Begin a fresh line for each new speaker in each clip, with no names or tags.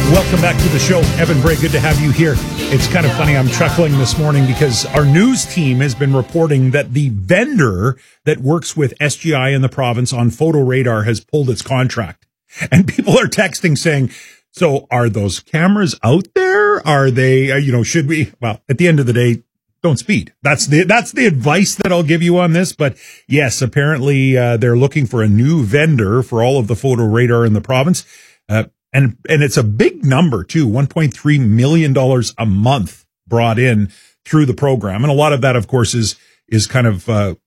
Welcome back to the show. Evan Bray, good to have you here. It's kind of funny. I'm chuckling this morning because our news team has been reporting that the vendor that works with SGI in the province on photo radar has pulled its contract. And people are texting saying, so are those cameras out there? Are they, should we? Well, at the end of the day, don't speed. That's the advice that I'll give you on this. But yes, apparently they're looking for a new vendor for all of the photo radar in the province. And it's a big number too, $1.3 million a month brought in through the program. And a lot of that, of course, is kind of,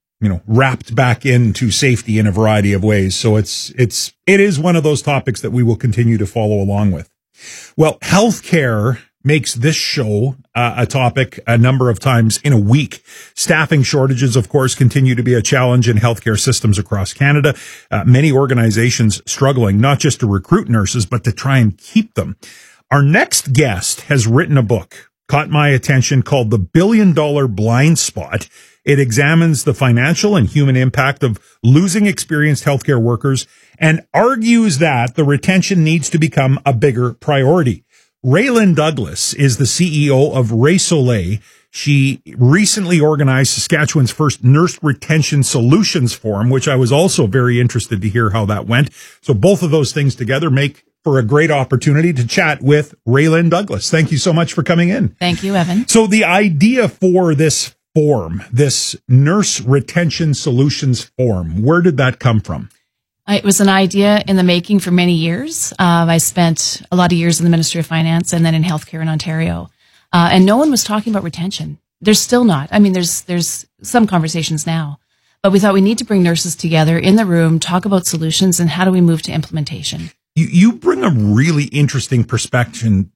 wrapped back into safety in a variety of ways. So it is one of those topics that we will continue to follow along with. Well, healthcare makes this show a topic a number of times in a week. Staffing shortages, of course, continue to be a challenge in healthcare systems across Canada. Many organizations struggling not just to recruit nurses, but to try and keep them. Our next guest has written a book, caught my attention, called The $1 Billion Blind Spot. It examines the financial and human impact of losing experienced healthcare workers and argues that the retention needs to become a bigger priority. Raylyn Douglas is the CEO of Resoleil. She recently organized Saskatchewan's first Nurse Retention Solutions Forum, which I was also very interested to hear how that went. So both of those things together make for a great opportunity to chat with Raylyn Douglas. Thank you so much for coming in.
Thank you, Evan.
So the idea for this forum, this Nurse Retention Solutions Forum, where did that come from?
It was an idea in the making for many years. I spent a lot of years in the Ministry of Finance and then in healthcare in Ontario. And no one was talking about retention. There's still not. I mean, there's some conversations now, but we thought we need to bring nurses together in the room, talk about solutions, and how do we move to implementation.
You bring a really interesting perspective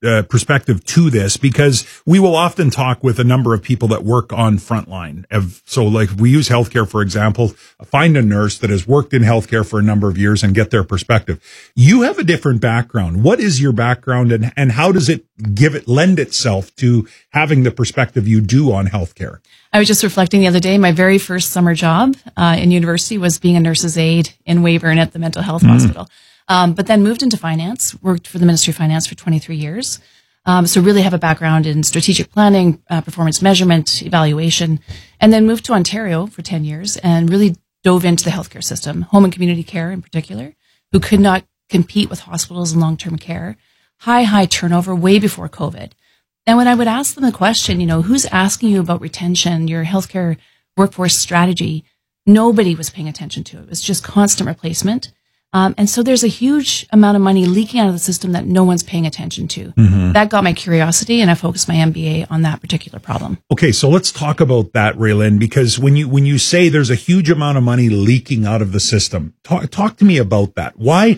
to this, because we will often talk with a number of people that work on frontline. So like we use healthcare, for example, find a nurse that has worked in healthcare for a number of years and get their perspective. You have a different background. What is your background and how does it lend itself to having the perspective you do on healthcare?
I was just reflecting the other day, my very first summer job in university was being a nurse's aide in Weyburn at the mental health hospital. But then moved into finance, worked for the Ministry of Finance for 23 years. So really have a background in strategic planning, performance measurement, evaluation, and then moved to Ontario for 10 years and really dove into the healthcare system, home and community care in particular, who could not compete with hospitals and long-term care. High turnover way before COVID. And when I would ask them the question, who's asking you about retention, your healthcare workforce strategy, nobody was paying attention to it. It was just constant replacement. And so there's a huge amount of money leaking out of the system that no one's paying attention to. Mm-hmm. That got my curiosity, and I focused my MBA on that particular problem.
Okay, so let's talk about that, Raylyn, because when you say there's a huge amount of money leaking out of the system, talk to me about that.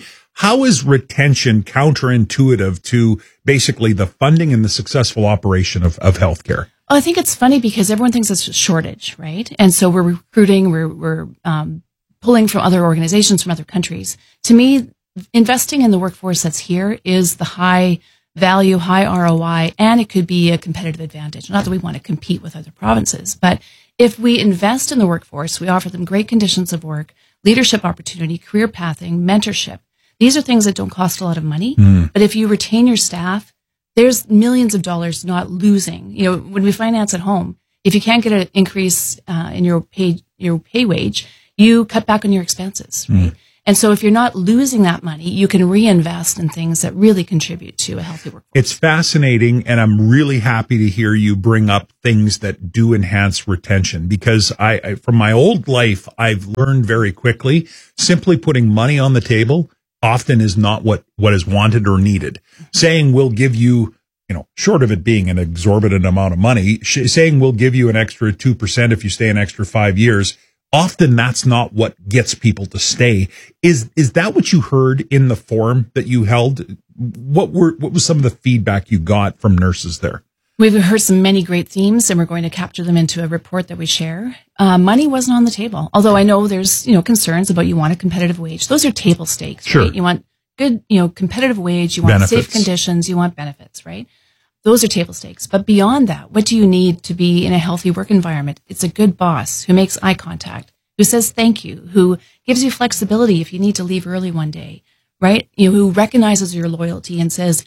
How is retention counterintuitive to basically the funding and the successful operation of healthcare?
Well, I think it's funny because everyone thinks it's a shortage, right? And so we're recruiting, we're pulling from other organizations from other countries. To me, investing in the workforce that's here is the high value, high ROI, and it could be a competitive advantage. Not that we want to compete with other provinces, but if we invest in the workforce, we offer them great conditions of work, leadership opportunity, career pathing, mentorship. These are things that don't cost a lot of money, but if you retain your staff, there's millions of dollars not losing. When we finance at home, if you can't get an increase in your pay wage, you cut back on your expenses, right? And so if you're not losing that money, you can reinvest in things that really contribute to a healthy workforce.
It's fascinating, and I'm really happy to hear you bring up things that do enhance retention, because I from my old life, I've learned very quickly, simply putting money on the table often is not what is wanted or needed. Saying we'll give you, short of it being an exorbitant amount of money, saying we'll give you an extra 2% if you stay an extra 5 years, often that's not what gets people to stay. Is that what you heard in the forum that you held? What was some of the feedback you got from nurses there?
We've heard many great themes, and we're going to capture them into a report that we share. Money wasn't on the table, although I know there's concerns about you want a competitive wage. Those are table stakes,
sure.
Right? You want good competitive wage, you want
benefits.
Safe conditions, you want benefits, right? Those are table stakes. But beyond that, what do you need to be in a healthy work environment? It's a good boss who makes eye contact, who says thank you, who gives you flexibility if you need to leave early one day, right? Who recognizes your loyalty and says,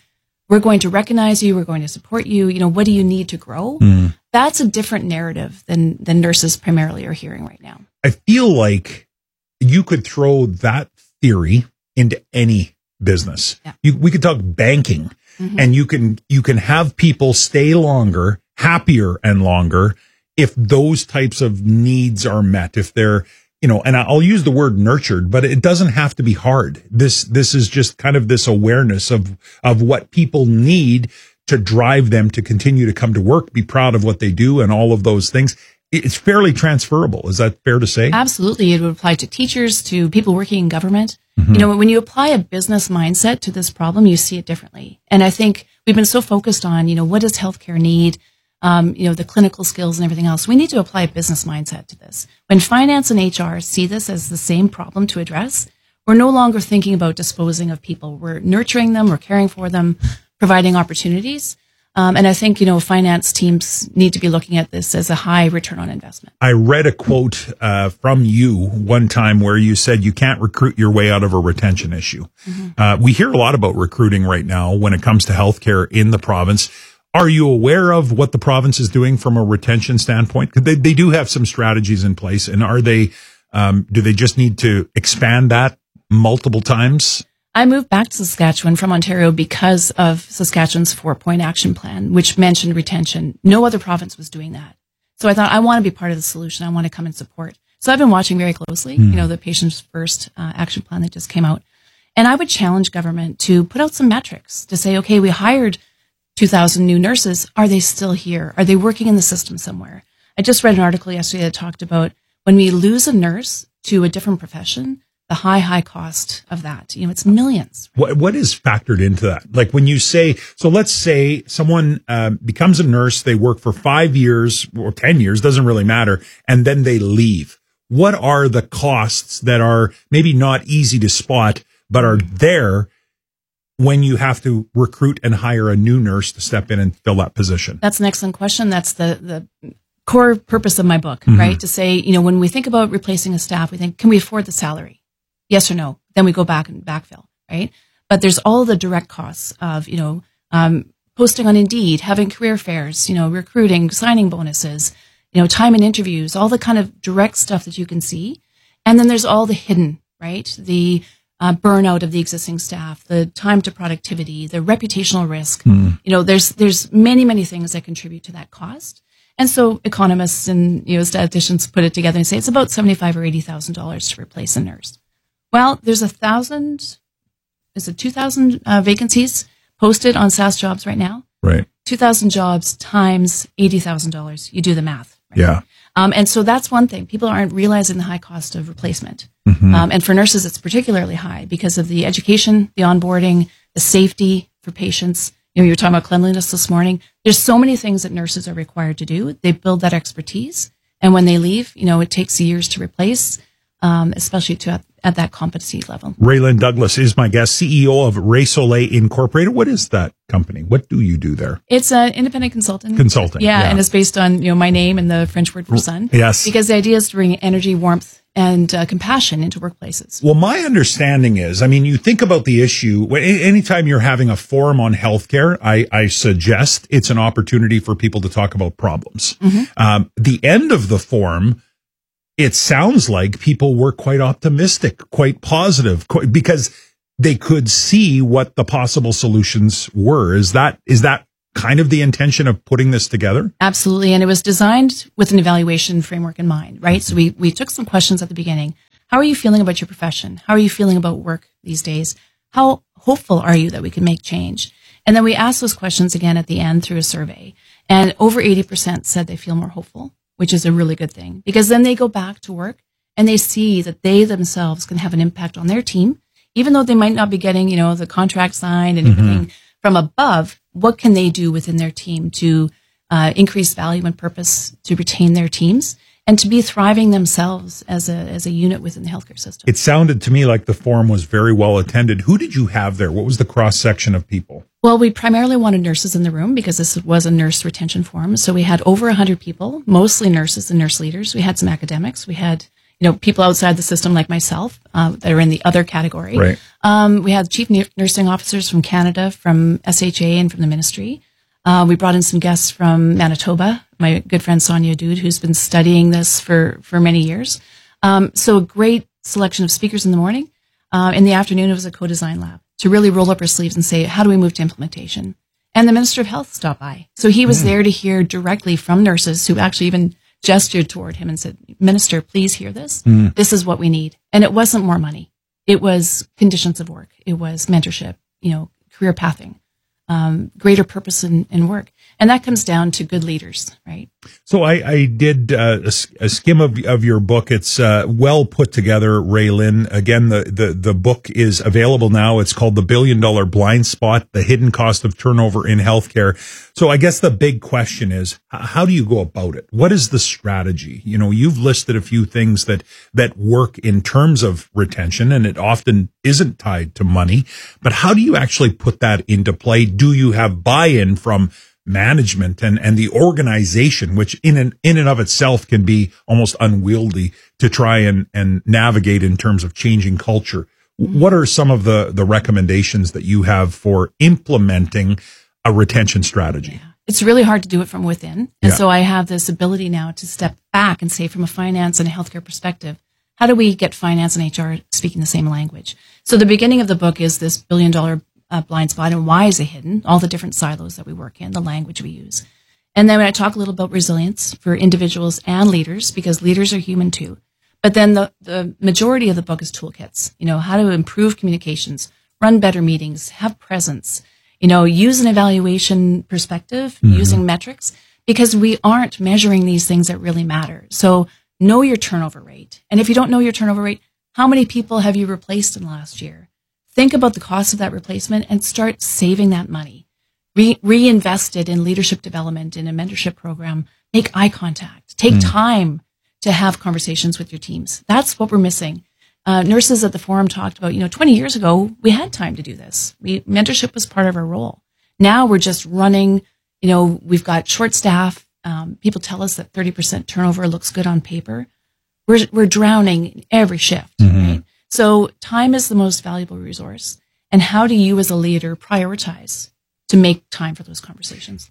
we're going to recognize you, we're going to support you, what do you need to grow? That's a different narrative than nurses primarily are hearing right now.
I feel like you could throw that theory into any business. Yeah. We could talk banking, and you can have people stay longer, happier and longer if those types of needs are met, if they're, and I'll use the word nurtured, but it doesn't have to be hard. This is just kind of this awareness of what people need to drive them to continue to come to work, be proud of what they do, and all of those things. It's fairly transferable. Is that fair to say?
Absolutely. It would apply to teachers, to people working in government. When you apply a business mindset to this problem, you see it differently. And I think we've been so focused on, what does healthcare need? The clinical skills and everything else. We need to apply a business mindset to this. When finance and HR see this as the same problem to address, we're no longer thinking about disposing of people. We're nurturing them, we're caring for them, providing opportunities. And I think, finance teams need to be looking at this as a high return on investment.
I read a quote from you one time where you said you can't recruit your way out of a retention issue. We hear a lot about recruiting right now when it comes to healthcare in the province. Are you aware of what the province is doing from a retention standpoint? They do have some strategies in place, and are they? Do they just need to expand that multiple times?
I moved back to Saskatchewan from Ontario because of Saskatchewan's 4-point action plan, which mentioned retention. No other province was doing that. So I thought, I want to be part of the solution. I want to come and support. So I've been watching very closely, the Patients First action plan that just came out. And I would challenge government to put out some metrics to say, okay, we hired 2,000 new nurses. Are they still here? Are they working in the system somewhere? I just read an article yesterday that talked about when we lose a nurse to a different profession, the high cost of that. It's millions.
What is factored into that? Like when you say, so let's say someone becomes a nurse, they work for 5 years or 10 years, doesn't really matter, and then they leave. What are the costs that are maybe not easy to spot, but are there when you have to recruit and hire a new nurse to step in and fill that position? That's
an excellent question. That's the core purpose of my book, right? To say, when we think about replacing a staff, we think, can we afford the salary? Yes or no? Then we go back and backfill, right? But there's all the direct costs of, posting on Indeed, having career fairs, recruiting, signing bonuses, time in interviews, all the kind of direct stuff that you can see. And then there's all the hidden, right? The burnout of the existing staff, the time to productivity, the reputational risk. There's many things that contribute to that cost. And so economists and statisticians put it together and say it's about $75,000 or $80,000 to replace a nurse. Well, there's 2,000 vacancies posted on SAS Jobs right now.
Right.
2,000 jobs times $80,000. You do the math. Right?
Yeah.
And so that's one thing. People aren't realizing the high cost of replacement. And for nurses, it's particularly high because of the education, the onboarding, the safety for patients. You were talking about cleanliness this morning. There's so many things that nurses are required to do. They build that expertise. And when they leave, it takes years to replace, especially at that competency level.
Raylyn Douglas is my guest, CEO of Ray Soleil Incorporated. What is that company? What do you do there?
It's an independent consultant.
Yeah,
and it's based on my name and the French word for sun.
Yes.
Because the idea is to bring energy, warmth, and compassion into workplaces.
Well, my understanding is, you think about the issue, anytime you're having a forum on healthcare, I suggest it's an opportunity for people to talk about problems. The end of the forum, it sounds like people were quite optimistic, quite positive, because they could see what the possible solutions were. Is that kind of the intention of putting this together?
Absolutely. And it was designed with an evaluation framework in mind, right? So we took some questions at the beginning. How are you feeling about your profession? How are you feeling about work these days? How hopeful are you that we can make change? And then we asked those questions again at the end through a survey. And over 80% said they feel more hopeful, which is a really good thing, because then they go back to work and they see that they themselves can have an impact on their team, even though they might not be getting, the contract signed and everything from above. What can they do within their team to increase value and purpose, to retain their teams, and to be thriving themselves as a unit within the healthcare system?
It sounded to me like the forum was very well attended. Who did you have there? What was the cross section of people?
Well, we primarily wanted nurses in the room because this was a nurse retention forum. So we had over 100 people, mostly nurses and nurse leaders. We had some academics. We had people outside the system like myself that are in the other category.
Right.
We had chief nursing officers from Canada, from SHA, and from the ministry. We brought in some guests from Manitoba, my good friend Sonia Dude, who's been studying this for many years. So a great selection of speakers in the morning. In the afternoon, it was a co-design lab to really roll up our sleeves and say, how do we move to implementation? And the Minister of Health stopped by. So he was there to hear directly from nurses who actually even gestured toward him and said, Minister, please hear this. This is what we need. And it wasn't more money. It was conditions of work. It was mentorship, career pathing, greater purpose in work. And that comes down to good leaders, right?
So I did a skim of your book. It's well put together, Raylin. Again, the book is available now. It's called The $1 Billion Blind Spot, The Hidden Cost of Turnover in Healthcare. So I guess the big question is, how do you go about it? What is the strategy? You've listed a few things that work in terms of retention, and it often isn't tied to money. But how do you actually put that into play? Do you have buy-in from management and the organization, which in and of itself can be almost unwieldy to try and navigate in terms of changing culture? What are some of the recommendations that you have for implementing a retention strategy?
Yeah. It's really hard to do it from within. And so I have this ability now to step back and say, from a finance and a healthcare perspective, how do we get finance and HR speaking the same language? So the beginning of the book is this $1 billion blind spot, and why is it hidden? All the different silos that we work in, the language we use. And then when I talk a little about resilience for individuals and leaders, because leaders are human too. But then the majority of the book is toolkits, how to improve communications, run better meetings, have presence, use an evaluation perspective, using metrics, because we aren't measuring these things that really matter. So know your turnover rate. And if you don't know your turnover rate, how many people have you replaced in the last year? Think about the cost of that replacement and start saving that money. Reinvest it in leadership development, in a mentorship program. Make eye contact. Take time to have conversations with your teams. That's what we're missing. Nurses at the forum talked about, 20 years ago, we had time to do this. Mentorship was part of our role. Now we're just running, we've got short staff. People tell us that 30% turnover looks good on paper. We're drowning every shift, right? So time is the most valuable resource. And how do you as a leader prioritize to make time for those conversations?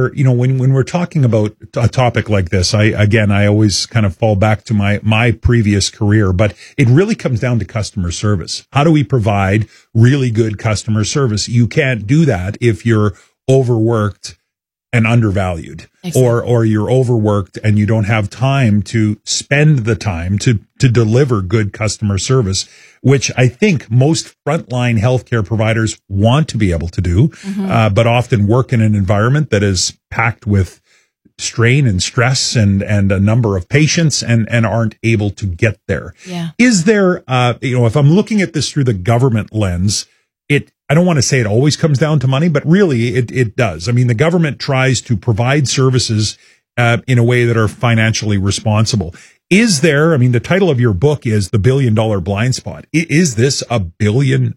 When we're talking about a topic like this, I always kind of fall back to my previous career, but it really comes down to customer service. How do we provide really good customer service? You can't do that if you're overworked and undervalued, or you're overworked and you don't have time to spend the time to deliver good customer service, which I think most frontline healthcare providers want to be able to do, but often work in an environment that is packed with strain and stress and a number of patients and aren't able to get there.
Yeah.
Is there, if I'm looking at this through the government lens, I don't want to say it always comes down to money, but really it does. I mean, the government tries to provide services in a way that are financially responsible. Is there, the title of your book is The $1 Billion Blind Spot. Is this a $1 billion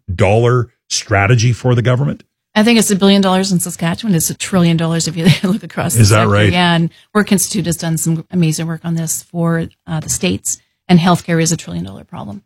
strategy for the government?
I think it's $1 billion in Saskatchewan. It's $1 trillion if you look across the
Is that
sector.
right?
Yeah, and Work Institute has done some amazing work on this for the states, and healthcare is $1 trillion problem.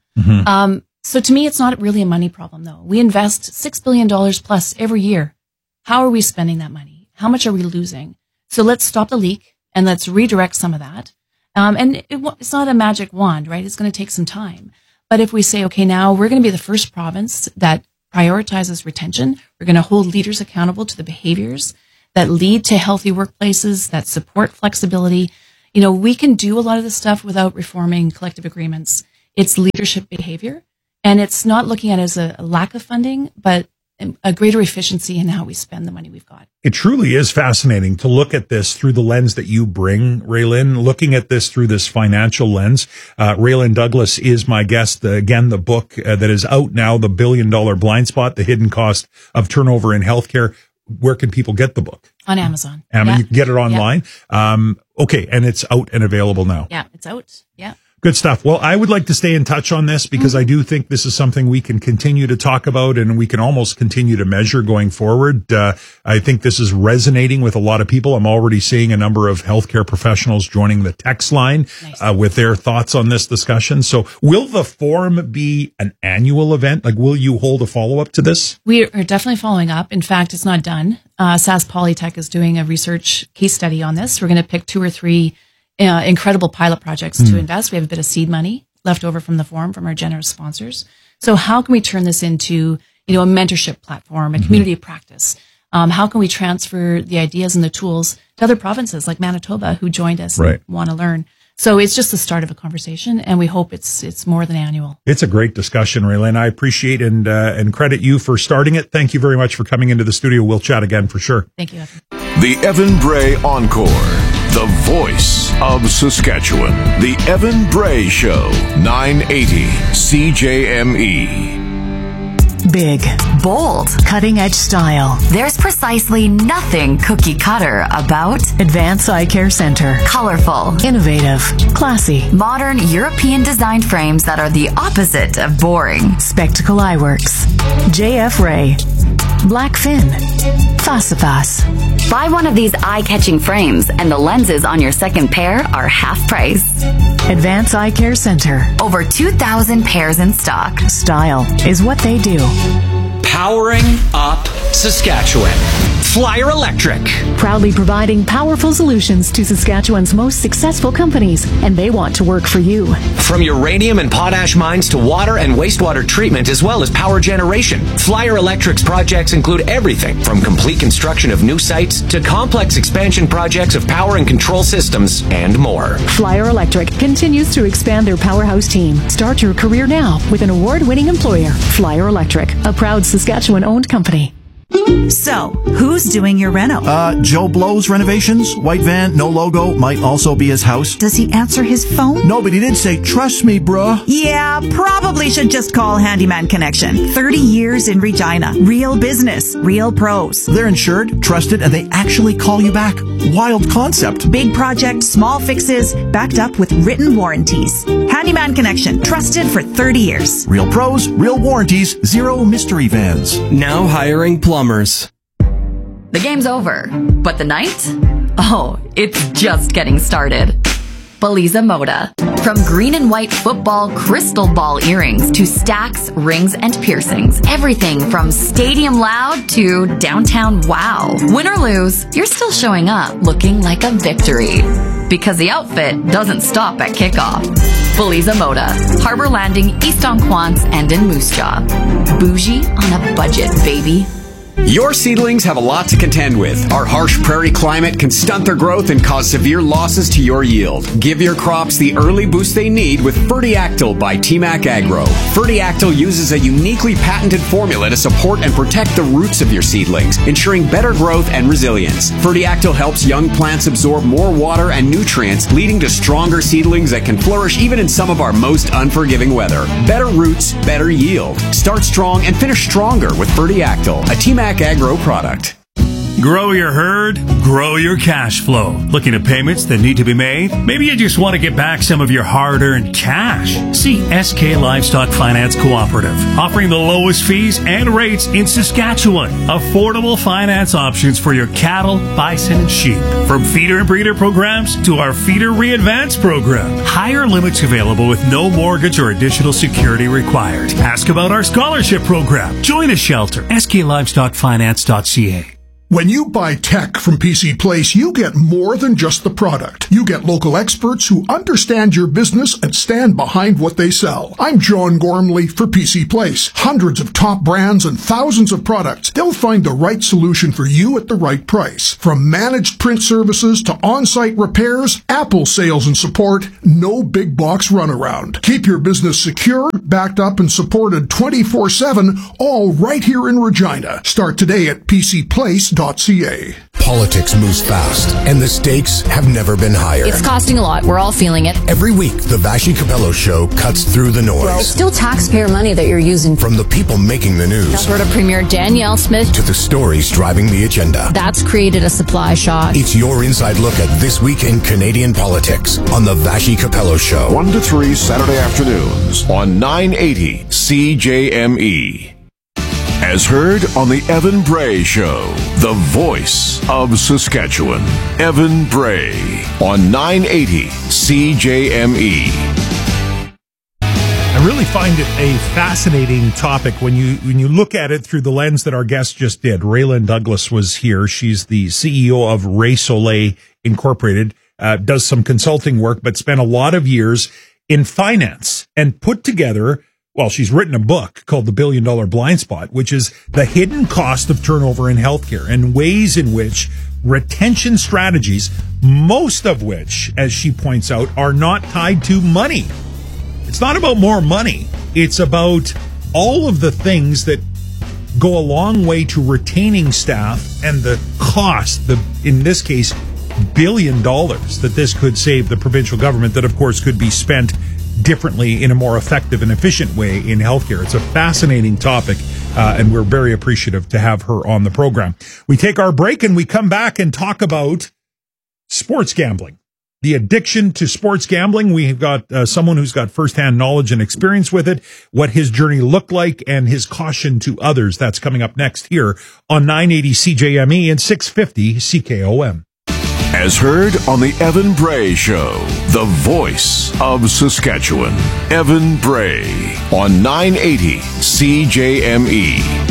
So to me, it's not really a money problem, though. We invest $6 billion plus every year. How are we spending that money? How much are we losing? So let's stop the leak and let's redirect some of that. And it's not a magic wand, right? It's going to take some time. But if we say, okay, now we're going to be the first province that prioritizes retention, we're going to hold leaders accountable to the behaviors that lead to healthy workplaces, that support flexibility. We can do a lot of this stuff without reforming collective agreements. It's leadership behavior. And it's not looking at it as a lack of funding, but a greater efficiency in how we spend the money we've got.
It truly is fascinating to look at this through the lens that you bring, Raylin, looking at this through this financial lens. Raylin Douglas is my guest. Again, the book that is out now, The $1 Billion Blind Spot, The Hidden Cost of Turnover in Healthcare. Where can people get the book?
On Amazon.
You can get it online. Okay. And it's out and available now.
Yeah, it's out. Yeah.
Good stuff. Well, I would like to stay in touch on this because I do think this is something we can continue to talk about and we can almost continue to measure going forward. I think this is resonating with a lot of people. I'm already seeing a number of healthcare professionals joining the text line with their thoughts on this discussion. So will the forum be an annual event? Like, will you hold a follow-up to this?
We are definitely following up. In fact, it's not done. SAS Polytech is doing a research case study on this. We're going to pick 2 or 3 incredible pilot projects to invest. We have a bit of seed money left over from the forum from our generous sponsors. So how can we turn this into, a mentorship platform, a community of practice? How can we transfer the ideas and the tools to other provinces like Manitoba who joined us and want to learn? So it's just the start of a conversation, and we hope it's more than annual. It's
a great discussion, Raylene. I appreciate and credit you for starting it. Thank you very much for coming into the studio. We'll chat again for sure.
Thank you, Evan.
The Evan Bray Encore, the voice of Saskatchewan. The Evan Bray Show, 980 CJME.
Big, bold, cutting-edge style.
There's precisely nothing cookie-cutter about
Advance Eye Care Center.
Colorful,
innovative, classy,
modern European-designed frames that are the opposite of boring.
Spectacle Eyeworks, JF Ray, Blackfin, Fasifas.
Buy one of these eye-catching frames and the lenses on your second pair are half price.
Advance Eye Care Center.
Over 2,000 pairs in stock.
Style is what they do.
Powering up Saskatchewan. Flyer Electric.
Proudly providing powerful solutions to Saskatchewan's most successful companies, and they want to work for you.
From uranium and potash mines to water and wastewater treatment, as well as power generation, Flyer Electric's projects include everything from complete construction of new sites to complex expansion projects of power and control systems and more.
Flyer Electric continues to expand their powerhouse team. Start your career now with an award-winning employer, Flyer Electric, a proud Saskatchewan-owned company.
So, who's doing your reno?
Joe Blow's renovations. White van, no logo, might also be his house.
Does he answer his phone?
No, but he did say, trust me, bruh.
Yeah, probably should just call Handyman Connection. 30 years in Regina. Real business, real pros.
They're insured, trusted, and they actually call you back. Wild concept.
Big project, small fixes, backed up with written warranties. Handyman Connection, trusted for 30 years.
Real pros, real warranties, zero mystery vans.
Now hiring plumbers.
The game's over, but the night? Oh, it's just getting started. Beliza Moda. From green and white football crystal ball earrings to stacks, rings, and piercings. Everything from stadium loud to downtown wow. Win or lose, you're still showing up looking like a victory. Because the outfit doesn't stop at kickoff. Beliza Moda. Harbor Landing, East Onquance, and in Moose Jaw. Bougie on a budget, baby.
Your seedlings have a lot to contend with. Our harsh prairie climate can stunt their growth and cause severe losses to your yield. Give your crops the early boost they need with Fertiactyl by TMAC Agro. Fertiactyl uses a uniquely patented formula to support and protect the roots of your seedlings, ensuring better growth and resilience. Fertiactyl helps young plants absorb more water and nutrients, leading to stronger seedlings that can flourish even in some of our most unforgiving weather. Better roots, better yield. Start strong and finish stronger with Fertiactyl, a TMAC Agro product.
Grow your herd, grow your cash flow. Looking at payments that need to be made? Maybe you just want to get back some of your hard-earned cash. See SK Livestock Finance Cooperative, offering the lowest fees and rates in Saskatchewan. Affordable finance options for your cattle, bison, and sheep. From feeder and breeder programs to our Feeder Re-Advance program. Higher limits available with no mortgage or additional security required. Ask about our scholarship program. Join a shelter. SKLivestockFinance.ca.
When you buy tech from PC Place, you get more than just the product. You get local experts who understand your business and stand behind what they sell. I'm John Gormley for PC Place. Hundreds of top brands and thousands of products. They'll find the right solution for you at the right price. From managed print services to on-site repairs, Apple sales and support, no big box runaround. Keep your business secure, backed up, and supported 24/7, all right here in Regina. Start today at PCPlace.ca.
Politics moves fast, and the stakes have never been higher.
It's costing a lot. We're all feeling it.
Every week, the Vashi Capello Show cuts through the noise.
Well, it's still taxpayer money that you're using.
From the people making the news.
Alberta Premier Danielle Smith.
To the stories driving the agenda.
That's created a supply shock.
It's your inside look at this week in Canadian politics on the Vashi Capello Show.
1 to 3 Saturday afternoons on 980 CJME. As heard on the Evan Bray Show, the voice of Saskatchewan. Evan Bray on 980 CJME.
I really find it a fascinating topic when you look at it through the lens that our guest just did. Raylan Douglas was here. She's the CEO of Ray Soleil Incorporated, does some consulting work, but spent a lot of years in finance and put together, well, she's written a book called The $1 Billion Blind Spot, which is the hidden cost of turnover in healthcare and ways in which retention strategies, most of which, as she points out, are not tied to money. It's not about more money. It's about all of the things that go a long way to retaining staff and the cost, in this case, $1 billion that this could save the provincial government that, of course, could be spent differently in a more effective and efficient way in healthcare. It's a fascinating topic, and we're very appreciative to have her on the program. We take our break and we come back and talk about sports gambling. The addiction to sports gambling. We've got someone who's got firsthand knowledge and experience with it, what his journey looked like, and his caution to others. That's coming up next here on 980 CJME and 650 CKOM.
As heard on the Evan Bray Show, the voice of Saskatchewan. Evan Bray on 980 CJME.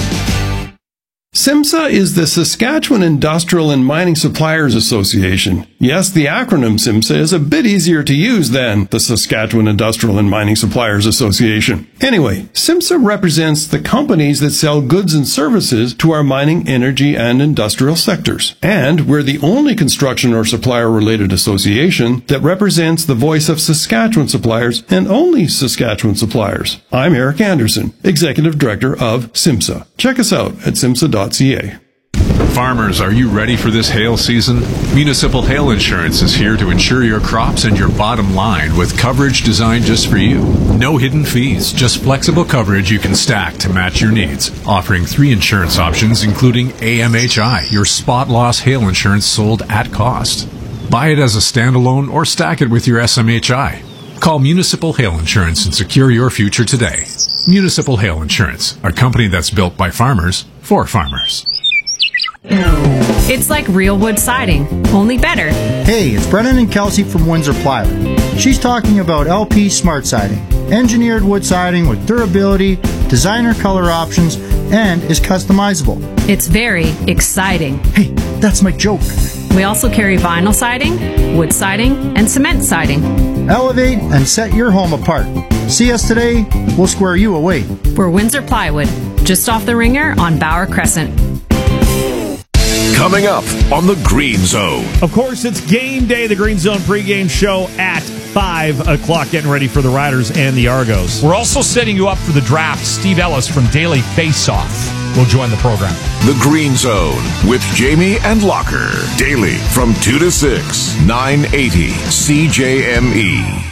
SIMSA is the Saskatchewan Industrial and Mining Suppliers Association. Yes, the acronym SIMSA is a bit easier to use than the Saskatchewan Industrial and Mining Suppliers Association. Anyway, SIMSA represents the companies that sell goods and services to our mining, energy, and industrial sectors. And we're the only construction or supplier-related association that represents the voice of Saskatchewan suppliers and only Saskatchewan suppliers. I'm Eric Anderson, Executive Director of SIMSA. Check us out at simsa.ca.
Farmers, are you ready for this hail season? Municipal Hail Insurance is here to insure your crops and your bottom line with coverage designed just for you. No hidden fees, just flexible coverage you can stack to match your needs. Offering 3 insurance options, including AMHI, your spot loss hail insurance sold at cost. Buy it as a standalone or stack it with your SMHI. Call Municipal Hail Insurance and secure your future today. Municipal Hail Insurance, a company that's built by farmers for farmers.
It's like real wood siding, only better.
Hey, it's Brennan and Kelsey from Windsor Plywood. She's talking about LP Smart Siding, engineered wood siding with durability, designer color options, and is customizable.
It's very exciting.
Hey, that's my joke.
We also carry vinyl siding, wood siding, and cement siding.
Elevate and set your home apart. See us today, we'll square you away.
We're Windsor Plywood, just off the Ringer on Bauer Crescent.
Coming up on the Green Zone.
Of course, it's game day, the Green Zone pregame show at 5 o'clock, getting ready for the Riders and the Argos.
We're also setting you up for the draft. Steve Ellis from Daily Face-Off will join the program.
The Green Zone with Jamie and Locker. Daily from 2 to 6, 980 CJME.